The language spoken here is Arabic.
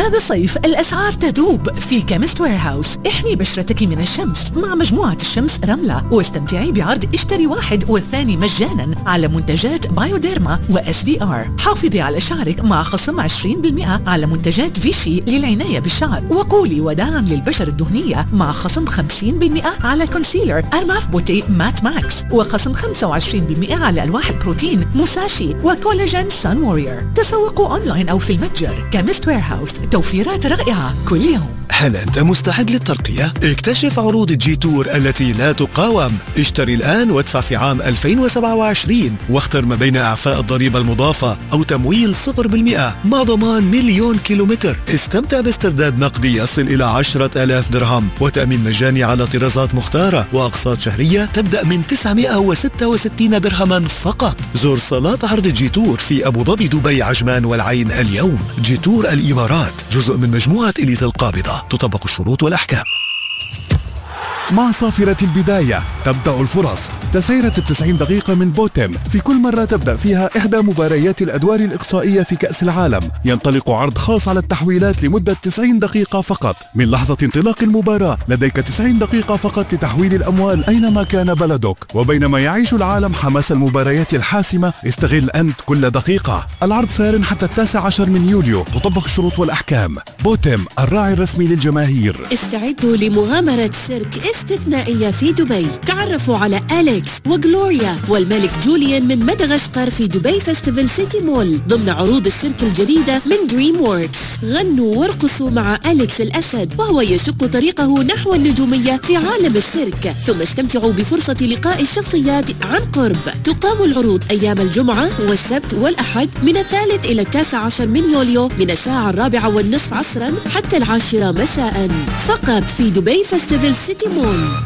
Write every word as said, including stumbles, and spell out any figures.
هذا الصيف الأسعار تذوب في كيمست ويرهاوس. احمي بشرتك من الشمس مع مجموعة الشمس رملة، واستمتعي بعرض اشتري واحد والثاني مجانا على منتجات بايوديرما وإس في آر. حافظي على شعرك مع خصم عشرين بالمئة على منتجات فيشي للعناية بالشعر، وقولي وداعا للبشرة الدهنية مع خصم خمسين بالمئة على كونسيلر أرماف بوتي مات ماكس، وخصم خمسة وعشرين بالمئة على ألواح بروتين موساشي وكولاجين سان وورير. تسوقوا أونلاين أو في المتجر. كيمست ويرهاوس، توفيرات رائعة كل يوم. هل أنت مستعد للترقية؟ اكتشف عروض الجي تور التي لا تقاوم. اشتري الآن وادفع في عام ألفين وسبعة وعشرين، واختر ما بين إعفاء الضريبة المضافة أو تمويل صفر بالمئة مع ضمان مليون كيلومتر. استمتع باسترداد نقدي يصل إلى عشرة آلاف درهم، وتأمين مجاني على طرازات مختارة، وأقساط شهرية تبدأ من تسعمئة وستة وستين درهما فقط. زور صالات عرض جي تور في أبو ظبي، دبي، عجمان والعين اليوم. جي تور الإمارات جزء من مجموعة إليت القابضة، تطبق الشروط والأحكام. مع صافرة البداية تبدأ الفرص. تسعيرة التسعين دقيقة من بوتم، في كل مرة تبدأ فيها إحدى مباريات الأدوار الإقصائية في كأس العالم. ينطلق عرض خاص على التحويلات لمدة تسعين دقيقة فقط. من لحظة انطلاق المباراة لديك تسعين دقيقة فقط لتحويل الأموال أينما كان بلدك. وبينما يعيش العالم حماس المباريات الحاسمة، استغل أنت كل دقيقة. العرض سار حتى التاسع عشر من يوليو، تطبق الشروط والأحكام. بوتم، الراعي الرسمي للجماهير. استعدوا لمغامرة سيرك استثنائية في دبي. تعرفوا على أليكس وغلوريا والملك جوليان من مدغشقر في دبي فيستيفال سيتي مول ضمن عروض السيرك الجديدة من دريم ووركس. غنوا وارقصوا مع أليكس الأسد وهو يشق طريقه نحو النجومية في عالم السيرك، ثم استمتعوا بفرصة لقاء الشخصيات عن قرب. تقام العروض أيام الجمعة والسبت والأحد من الثالث إلى التاسع عشر من يوليو، من الساعة الرابعة والنصف عصرا حتى العاشرة مساء، فقط في دبي فيستيفال سيتي مول.